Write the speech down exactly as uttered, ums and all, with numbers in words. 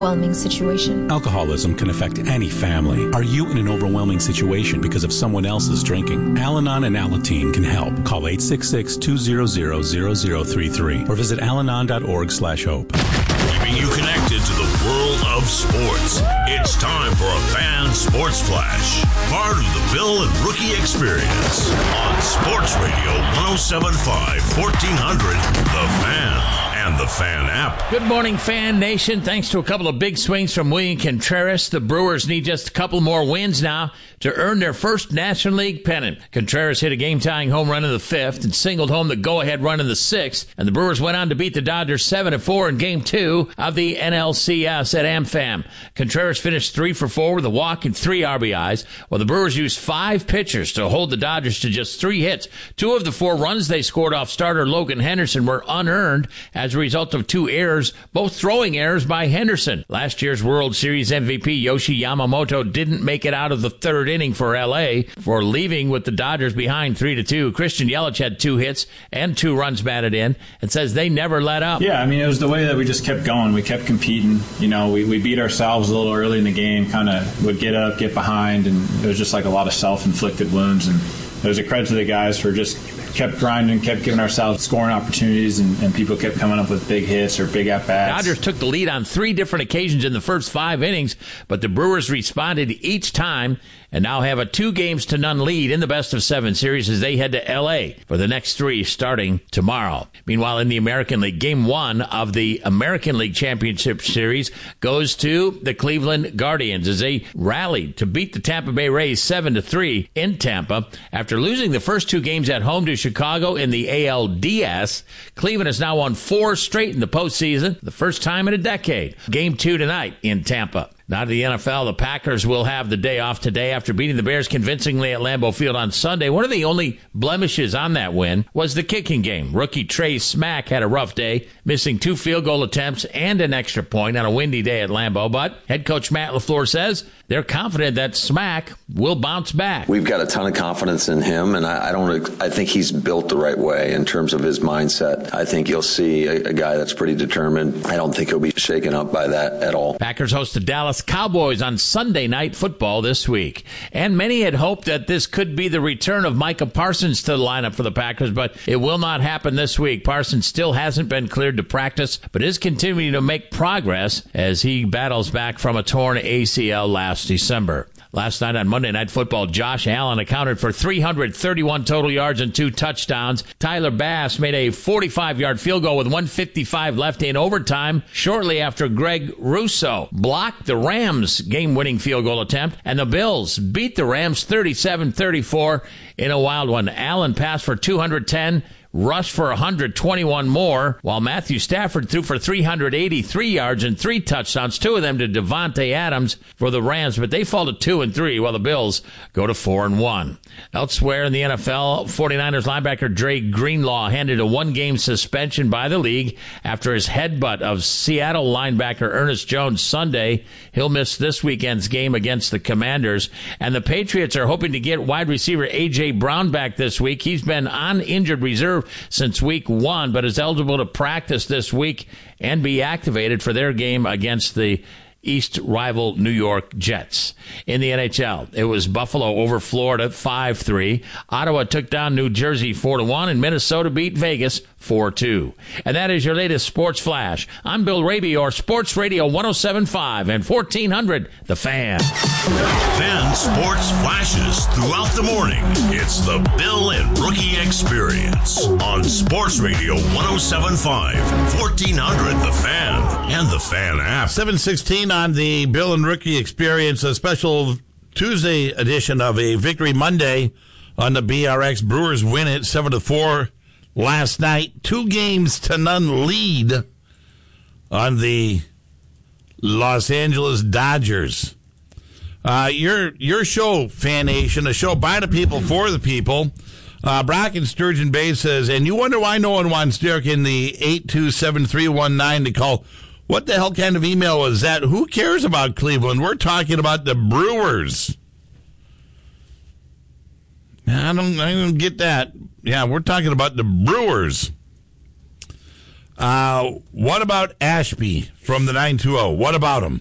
Overwhelming situation. Alcoholism can affect any family. Are you in an overwhelming situation because of someone else's drinking? Al-Anon and Alateen can help. Call eight six six, two hundred, zero zero three three or visit alanon dot org slash hope. Keeping you connected to the world of sports. It's time for a Fan Sports Flash. Part of the Bill and Rookie Experience on Sports Radio one oh seven point five, fourteen hundred, The Fan. And the Fan app. Good morning, Fan Nation. Thanks to a couple of big swings from William Contreras, the Brewers need just a couple more wins now to earn their first National League pennant. Contreras hit a game-tying home run in the fifth and singled home the go-ahead run in the sixth, and the Brewers went on to beat the Dodgers seven to four in Game two of the N L C S at AmFam. Contreras finished three for four with a walk and three R B Is, while the Brewers used five pitchers to hold the Dodgers to just three hits. Two of the four runs they scored off starter Logan Henderson were unearned as a result of two errors, both throwing errors by Henderson. Last year's World Series M V P Yoshi Yamamoto didn't make it out of the third inning for L A for leaving with the Dodgers behind three to two. Christian Yelich had two hits and two runs batted in and says they never let up. Yeah, I mean, it was the way that we just kept going. We kept competing. You know, we, we beat ourselves a little early in the game, kind of would get up, get behind, and it was just like a lot of self-inflicted wounds. And it was a credit to the guys for just kept grinding, kept giving ourselves scoring opportunities, and, and people kept coming up with big hits or big at-bats. Dodgers took the lead on three different occasions in the first five innings, but the Brewers responded each time and now have a two games to none lead in the best of seven series as they head to L A for the next three starting tomorrow. Meanwhile, in the American League, game one of the American League Championship Series goes to the Cleveland Guardians as they rallied to beat the Tampa Bay Rays seven to three in Tampa. After losing the first two games at home to Chicago in the A L D S, Cleveland has now won four straight in the postseason, the first time in a decade. Game two tonight in Tampa. Now to the N F L, the Packers will have the day off today after beating the Bears convincingly at Lambeau Field on Sunday. One of the only blemishes on that win was the kicking game. Rookie Trey Smack had a rough day, missing two field goal attempts and an extra point on a windy day at Lambeau. But head coach Matt LaFleur says they're confident that Smack will bounce back. We've got a ton of confidence in him, and I, I don't. I think he's built the right way in terms of his mindset. I think you'll see a, a guy that's pretty determined. I don't think he'll be shaken up by that at all. Packers host the Dallas Cowboys on Sunday Night Football this week. And many had hoped that this could be the return of Micah Parsons to the lineup for the Packers, but it will not happen this week. Parsons still hasn't been cleared to practice, but is continuing to make progress as he battles back from a torn A C L last December. Last night on Monday Night Football, Josh Allen accounted for three hundred thirty-one total yards and two touchdowns. Tyler Bass made a forty-five-yard field goal with one fifty-five left in overtime shortly after Greg Russo blocked the Rams' game-winning field goal attempt, and the Bills beat the Rams thirty-seven thirty-four in a wild one. Allen passed for two hundred ten, rushed for one hundred twenty-one more, while Matthew Stafford threw for three hundred eighty-three yards and three touchdowns, two of them to Devontae Adams for the Rams, but they fall to two and three, while the Bills go to four and one. Elsewhere in the N F L, 49ers linebacker Dre Greenlaw handed a one-game suspension by the league after his headbutt of Seattle linebacker Ernest Jones Sunday. He'll miss this weekend's game against the Commanders, and the Patriots are hoping to get wide receiver A J. Brown back this week. He's been on injured reserve since week one, but is eligible to practice this week and be activated for their game against the East rival New York Jets. In the N H L, it was Buffalo over Florida five three. Ottawa took down New Jersey four to one, and Minnesota beat Vegas four two. And that is your latest Sports Flash. I'm Bill Raby, your Sports Radio one oh seven point five and fourteen hundred, The Fan. Fan Sports Flashes throughout the morning. It's the Bill and Rookie Experience on Sports Radio one oh seven point five, fourteen hundred, The Fan, and the Fan app. seven sixteen on the Bill and Rookie Experience, a special Tuesday edition of a Victory Monday on the B R X. Brewers win it seven to four last night. Two games to none lead on the Los Angeles Dodgers. Uh, your your show, Fan Nation, a show by the people for the people. Uh, Brock in Sturgeon Bay says, and you wonder why no one wants Derek in the eight two seven three one nine to call. What the hell kind of email was that? Who cares about Cleveland? We're talking about the Brewers. I don't, I don't get that. Yeah, we're talking about the Brewers. Uh, what about Ashby from the nine two zero? What about him?